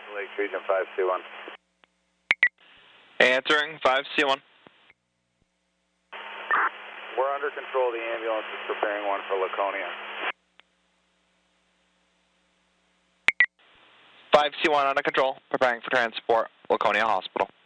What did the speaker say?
Lake Region 5C1. Answering 5C1. We're under control. The ambulance is preparing one for Laconia. 5C1 under control, preparing for transport, Laconia Hospital.